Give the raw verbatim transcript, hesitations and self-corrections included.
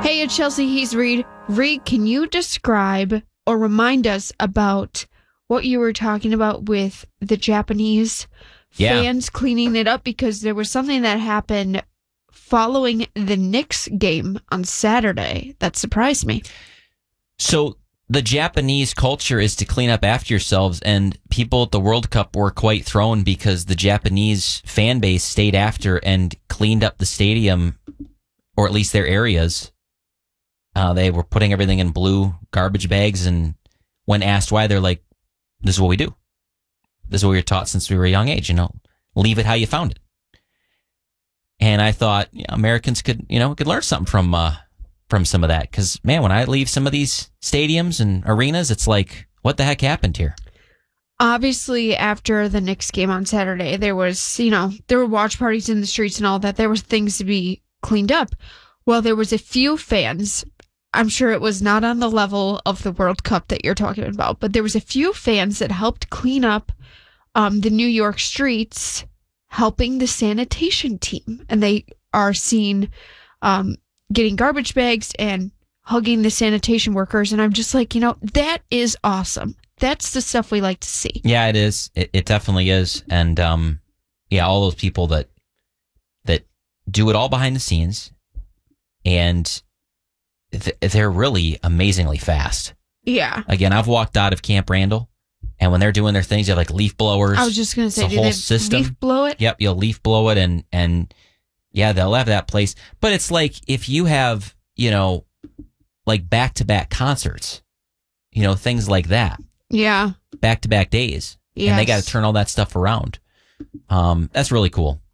Hey, it's Chelsea. He's Reed. Reed, can you describe or remind us about what you were talking about with the Japanese yeah. fans cleaning it up? Because there was something that happened following the Knicks game on Saturday that surprised me. So the Japanese culture is to clean up after yourselves, and people at the World Cup were quite thrown because the Japanese fan base stayed after and cleaned up the stadium, or at least their areas. Uh, they were putting everything in blue garbage bags, and when asked why, they're like, this is what we do. This is what we were taught since we were a young age, you know, leave it how you found it. And I thought, yeah, Americans could, you know, could learn something from uh, from some of that. Because, man, when I leave some of these stadiums and arenas, it's like, what the heck happened here? Obviously, after the Knicks game on Saturday, there was, you know, there were watch parties in the streets and all that. There was things to be cleaned up. Well, there was a few fans. I'm sure it was not on the level of the World Cup that you're talking about, but there was a few fans that helped clean up um, the New York streets, helping the sanitation team. And they are seen um, getting garbage bags and hugging the sanitation workers. And I'm just like, you know, that is awesome. That's the stuff we like to see. Yeah, it is. It, it definitely is. And um, yeah, all those people that that do it all behind the scenes, and th- they're really amazingly fast. Yeah. Again, I've walked out of Camp Randall, and when they're doing their things, they have like leaf blowers. I was just going to say, the do whole they system. leaf blow it? Yep, you'll leaf blow it, and and yeah, they'll have that place. But it's like if you have, you know, like back to back concerts, you know, things like that. Yeah. Back to back days, Yes. and they got to turn all that stuff around. Um, that's really cool.